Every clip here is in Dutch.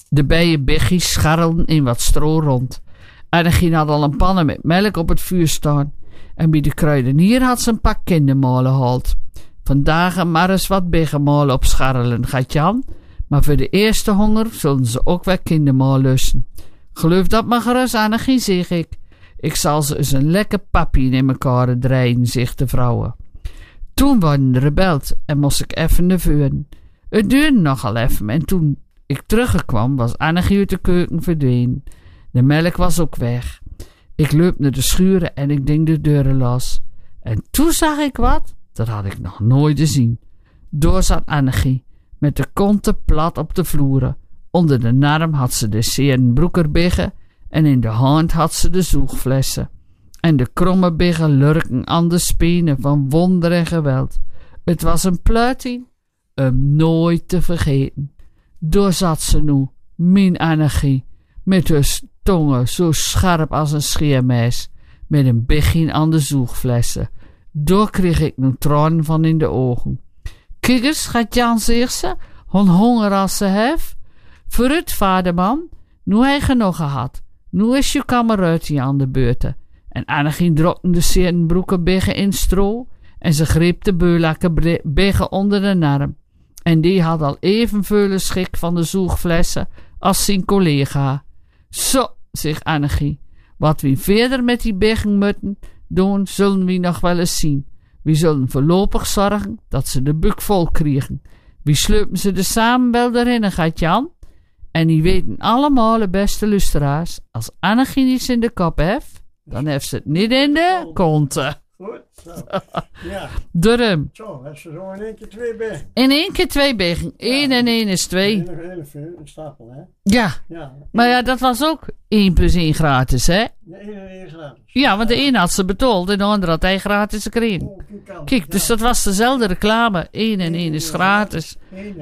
De bijenbiggies scharrelden in wat stro rond. Annegie had al een pannen met melk op het vuur staan. En bij de kruidenier had ze een pak kindermalen gehaald. Vandaag maar eens wat biggenmalen op scharrelen, gaat Jan. Maar voor de eerste honger zullen ze ook wel kindermaal lusten. Geloof dat maar gerust, Annegie, zeg ik. Ik zal ze eens een lekker papje in elkaar draaien, zegt de vrouwen. Toen worden er gebeld en moest ik even naar voren. Het duurde nogal even en toen ik terugkwam was Annegie uit de keuken verdwenen. De melk was ook weg. Ik loop naar de schuren en ik denk de deuren los. En toen zag ik wat, dat had ik nog nooit gezien. Door zat Annegie, met de konten plat op de vloeren. Onder de arm had ze de zeren broekerbiggen en in de hand had ze de zoegflessen. En de kromme biggen lurken aan de spenen van wonder en geweld. Het was een pluiting om nooit te vergeten. Door zat ze nu, mijn Annegie, met haar tongen zo scherp als een scheermes, met een biggin aan de zoegflessen. Door kreeg ik nu tranen van in de ogen. Kijk eens, gaat Jan, zegt ze, honger als ze heeft. Vooruit, vaderman, nu hij genoeg gehad. Nu is je kameruitje aan de beurten. En Annegie drukte de zeren broekenbiggen in stro en ze greep de beulakke biggen onder de arm. En die had al evenveel schik van de zoegflessen als zijn collega. Zo, zegt Annegie, wat we verder met die biggen moeten doen, zullen we nog wel eens zien. We zullen voorlopig zorgen dat ze de buk vol krijgen. We sleupen ze er samen wel erin, gaat Jan. En die weten allemaal, de beste luisteraars, als Annegie niets in de kop heeft, dan heeft ze het niet in de konten. Goed, zo. Ja. Durham. Zo, heeft ze zo in één keer 2 biggen. In één keer 2 biggen. 1 en 1 is 2. Een stapel, hè? Ja. Ja. Maar ja, dat was ook 1 plus 1 gratis, hè? De 1 en 1 gratis. Ja, want de een had ze betold en de andere had hij gratis gekregen. Oh, Kijk, dus dat was dezelfde reclame. 1 en 1 is gratis. 1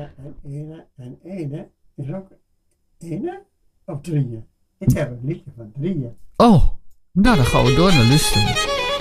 en 1 is ook 1 of 3. Ik heb een liedje van 3. Oh, nou dan gaan we door naar luisteren.